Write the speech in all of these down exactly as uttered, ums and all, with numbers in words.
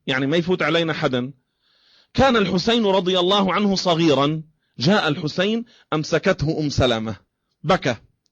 يعني ما يفوت علينا حدا. كان الحسين رضي الله عنه صغيرا، جاء الحسين أمسكته أم سلمة، بكى،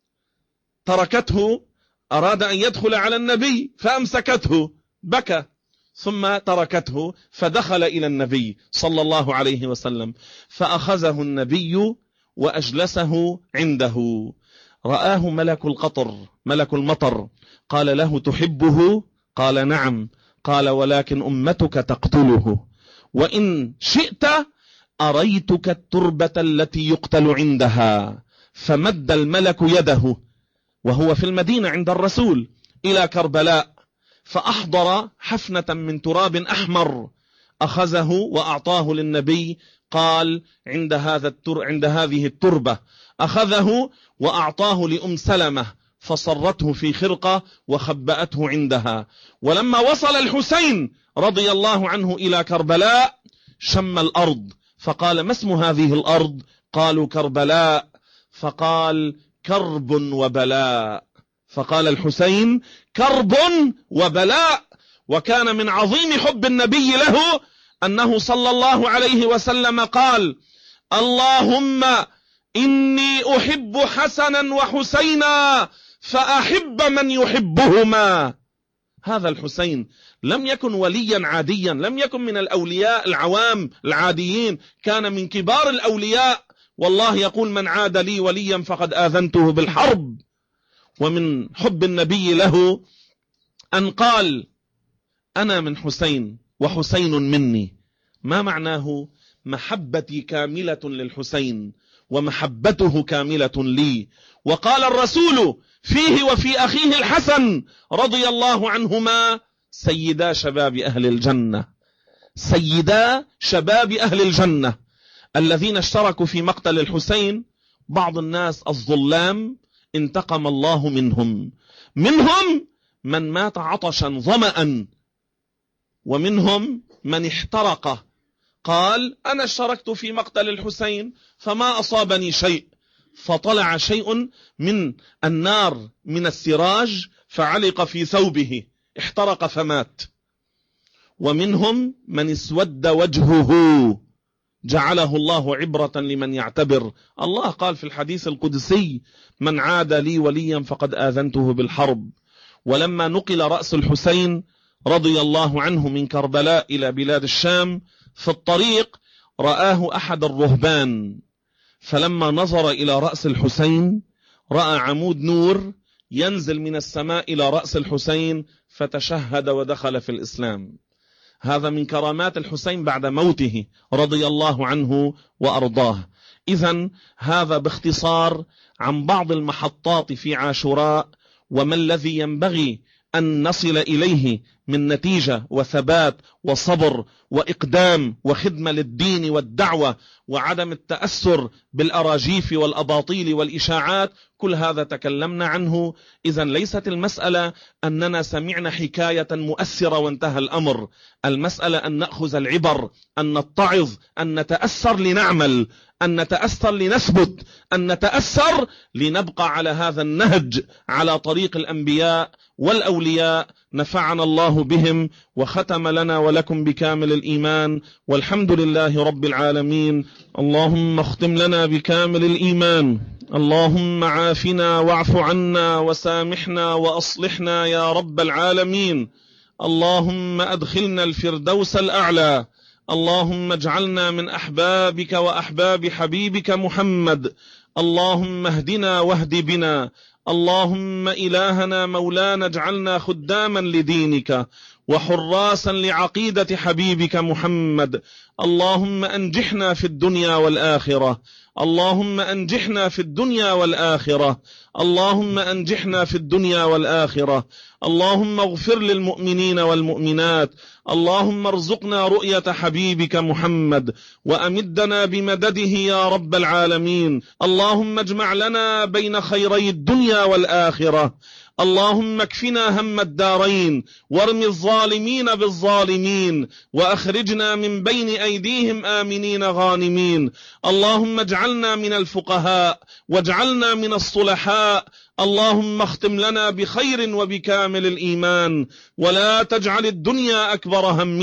تركته، أراد أن يدخل على النبي فأمسكته، بكى، ثم تركته فدخل إلى النبي صلى الله عليه وسلم، فأخذه النبي وأجلسه عنده. رآه ملك القطر، ملك المطر، قال له: تحبه؟ قال: نعم. قال: ولكن أمتك تقتله، وإن شئت أريتك التربة التي يقتل عندها. فمد الملك يده وهو في المدينة عند الرسول إلى كربلاء، فأحضر حفنة من تراب أحمر، أخذه وأعطاه للنبي. قال: عند هذا التر... عند هذه التربة. أخذه وأعطاه لأم سلمة، فصرته في خرقة وخبأته عندها. ولما وصل الحسين رضي الله عنه إلى كربلاء شم الأرض، فقال: ما اسم هذه الأرض؟ قالوا: كربلاء. فقال: كرب وبلاء. فقال الحسين: كرب وبلاء. وكان من عظيم حب النبي له أنه صلى الله عليه وسلم قال: اللهم إني أحب حسنا وحسينا فأحب من يحبهما. هذا الحسين لم يكن وليا عاديا، لم يكن من الأولياء العوام العاديين، كان من كبار الأولياء. والله يقول: من عاد لي وليا فقد آذنته بالحرب. ومن حب النبي له أن قال: أنا من حسين وحسين مني. ما معناه؟ محبتي كاملة للحسين ومحبته كاملة لي. وقال الرسول فيه وفي أخيه الحسن رضي الله عنهما: سيدا شباب أهل الجنة، سيدا شباب أهل الجنة الذين اشتركوا في مقتل الحسين. بعض الناس الظلام انتقم الله منهم، منهم من مات عطشا ظمأ، ومنهم من احترق، قال: أنا اشتركت في مقتل الحسين فما أصابني شيء، فطلع شيء من النار من السراج فعلق في ثوبه، احترق فمات. ومنهم من اسود وجهه، جعله الله عبرة لمن يعتبر. الله قال في الحديث القدسي: من عاد لي وليا فقد آذنته بالحرب. ولما نقل رأس الحسين رضي الله عنه من كربلاء إلى بلاد الشام، في الطريق رآه أحد الرهبان، فلما نظر إلى رأس الحسين رأى عمود نور ينزل من السماء إلى رأس الحسين، فتشهد ودخل في الإسلام. هذا من كرامات الحسين بعد موته رضي الله عنه وأرضاه. إذن هذا باختصار عن بعض المحطات في عاشوراء، وما الذي ينبغي أن نصل إليه من نتيجة وثبات وصبر وإقدام وخدمة للدين والدعوة، وعدم التأثر بالأراجيف والأباطيل والإشاعات. كل هذا تكلمنا عنه. إذن ليست المسألة أننا سمعنا حكاية مؤثرة وانتهى الأمر. المسألة أن نأخذ العبر، أن نتعظ، أن نتأثر لنعمل، أن نتأثر لنثبت، أن نتأثر لنبقى على هذا النهج، على طريق الأنبياء والأولياء. نفعنا الله بهم وختم لنا ولكم بكامل الإيمان، والحمد لله رب العالمين. اللهم اختم لنا بكامل الإيمان. اللهم عافنا واعف عنا وسامحنا وأصلحنا يا رب العالمين. اللهم أدخلنا الفردوس الأعلى. اللهم اجعلنا من أحبابك وأحباب حبيبك محمد. اللهم اهدنا واهد بنا. اللهم إلهنا مولانا اجعلنا خداما لدينك وحراسا لعقيدة حبيبك محمد. اللهم أنجحنا في الدنيا والآخرة. اللهم أنجحنا في الدنيا والآخرة. اللهم أنجحنا في الدنيا والآخرة. اللهم اغفر للمؤمنين والمؤمنات. اللهم ارزقنا رؤية حبيبك محمد وأمدنا بمدده يا رب العالمين. اللهم اجمع لنا بين خيري الدنيا والآخرة. اللهم اكفنا هم الدارين، وارم الظالمين بالظالمين، وأخرجنا من بين أيديهم آمنين غانمين. اللهم اجعلنا من الفقهاء واجعلنا من الصلحاء. اللهم اختم لنا بخير وبكامل الإيمان، ولا تجعل الدنيا أكبر همنا